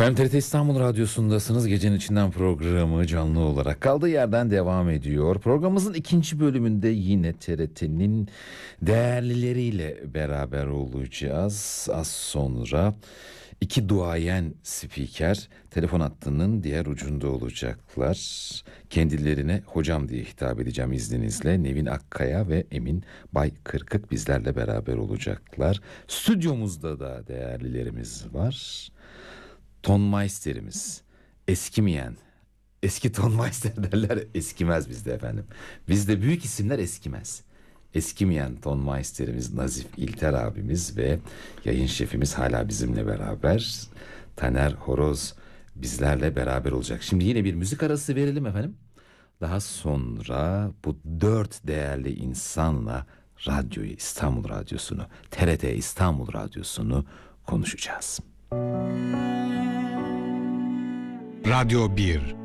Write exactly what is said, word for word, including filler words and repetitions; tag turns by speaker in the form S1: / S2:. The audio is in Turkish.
S1: Efendim T R T İstanbul Radyosu'ndasınız. Gecenin içinden programı canlı olarak kaldığı yerden devam ediyor. Programımızın ikinci bölümünde yine T R T'nin değerlileriyle beraber olacağız. Az sonra iki duayen spiker telefon hattının diğer ucunda olacaklar. Kendilerine hocam diye hitap edeceğim izninizle. Nevin Akkaya ve Emin Baykırkık bizlerle beraber olacaklar. Stüdyomuzda da değerlilerimiz var. Tonmeister'imiz eskimeyen, eski tonmeister derler, eskimez bizde efendim. Bizde büyük isimler eskimez. Eskimeyen tonmeister'imiz Nazif İlter abimiz ve yayın şefimiz hala bizimle beraber. Taner Horoz bizlerle beraber olacak. Şimdi yine bir müzik arası verelim efendim. Daha sonra bu dört değerli insanla radyoyu, İstanbul Radyosu'nu, T R T İstanbul Radyosu'nu konuşacağız.
S2: Radyo bir